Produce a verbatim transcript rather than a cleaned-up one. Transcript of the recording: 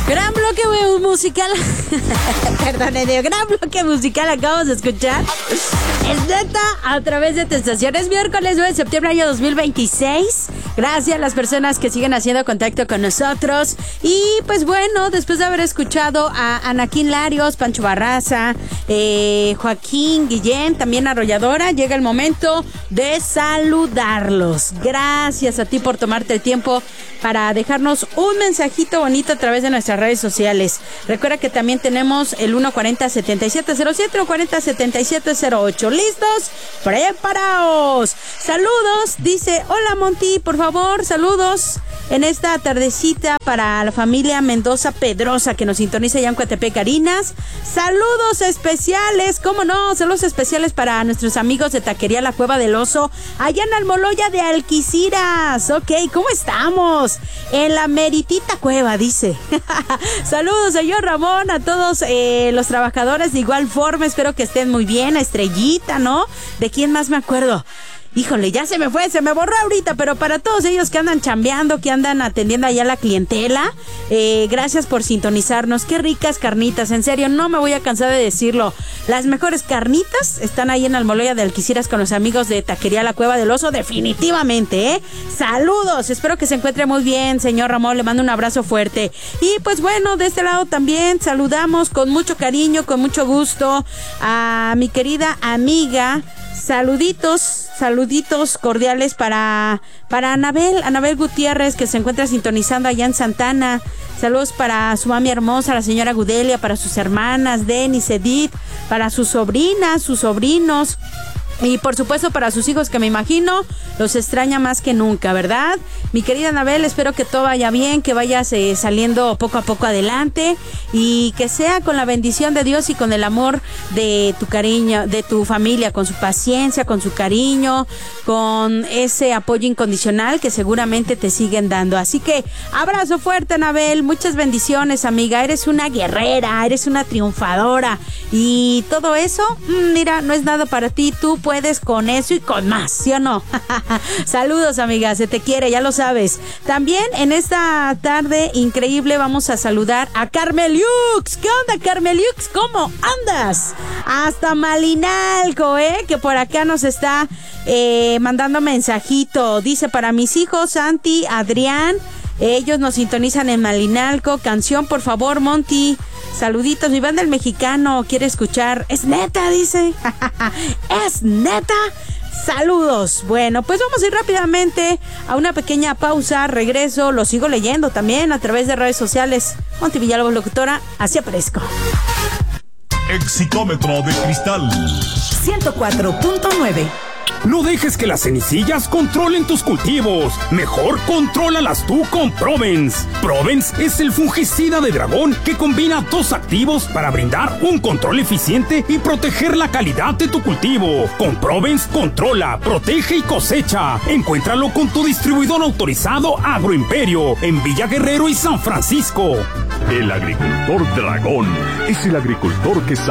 Gran bloque musical. Perdón, gran bloque musical acabamos de escuchar. Es neta, a través de tu estación. Es miércoles nueve de septiembre año dos mil veintiséis. Gracias a las personas que siguen haciendo contacto con nosotros. Y pues bueno, después de haber escuchado a Anaquín Larios, Pancho Barraza, eh, Joaquín Guillén, también Arrolladora, llega el momento de saludarlos. Gracias a ti por tomarte el tiempo para dejarnos un mensajito bonito a través de nuestras redes sociales. Recuerda que también tenemos el uno cuarenta, setenta y siete cero siete, uno cuarenta, setenta y siete cero ocho. ¿Listos? ¡Preparaos! Saludos, dice, hola Monty, por favor, saludos en esta tardecita para la familia Mendoza Pedrosa que nos sintoniza ya en Coatepec, Carinas. Saludos especiales, ¿cómo no? Saludos especiales para nuestros amigos de Taquería La Cueva del Oso, allá en Almoloya de Alquiciras. Ok, ¿cómo estamos? En la meritita cueva, dice. Saludos, señor Ramón, a todos eh, los trabajadores de igual forma, espero que estén muy bien. A Estrellita, ¿no? ¿De quién más me acuerdo? Híjole, ya se me fue, se me borró ahorita, pero para todos ellos que andan chambeando, que andan atendiendo allá a la clientela, eh, gracias por sintonizarnos. Qué ricas carnitas, en serio, no me voy a cansar de decirlo. Las mejores carnitas están ahí en Almoloya de Alquiciras con los amigos de Taquería La Cueva del Oso, definitivamente, ¿eh? Saludos, espero que se encuentre muy bien, señor Ramón, le mando un abrazo fuerte. Y pues bueno, de este lado también saludamos con mucho cariño, con mucho gusto a mi querida amiga. Saluditos, saluditos cordiales para, para Anabel, Anabel Gutiérrez, que se encuentra sintonizando allá en Santana. Saludos para su mami hermosa, la señora Gudelia, para sus hermanas, Denis, Edith, para sus sobrinas, sus sobrinos. Y por supuesto para sus hijos, que me imagino los extraña más que nunca, ¿verdad? Mi querida Anabel, espero que todo vaya bien, que vayas eh, saliendo poco a poco adelante y que sea con la bendición de Dios y con el amor de tu cariño, de tu familia, con su paciencia, con su cariño, con ese apoyo incondicional que seguramente te siguen dando. Así que abrazo fuerte, Anabel, muchas bendiciones, amiga, eres una guerrera, eres una triunfadora y todo eso, mira, no es nada para ti, tú puedes con eso y con más, ¿sí o no? Saludos, amiga, se te quiere, ya lo sabes. También en esta tarde increíble vamos a saludar a Carmeliux. ¿Qué onda, Carmeliux? ¿Cómo andas? Hasta Malinalco, ¿eh? Que por acá nos está eh, mandando mensajito. Dice, para mis hijos, Santi, Adrián, ellos nos sintonizan en Malinalco. Canción, por favor, Monty. Saluditos, mi banda El Mexicano quiere escuchar. Es neta, dice. Es neta. Saludos. Bueno, pues vamos a ir rápidamente a una pequeña pausa. Regreso, lo sigo leyendo también a través de redes sociales. Monty Villalobos, locutora, así aparezco. Exicómetro de cristal ciento cuatro punto nueve. No dejes que las cenicias controlen tus cultivos. Mejor contrólalas tú con Provence. Provence es el fungicida de dragón que combina dos activos para brindar un control eficiente y proteger la calidad de tu cultivo. Con Provence controla, protege y cosecha. Encuéntralo con tu distribuidor autorizado Agroimperio en Villa Guerrero y San Francisco. El agricultor dragón es el agricultor que sabe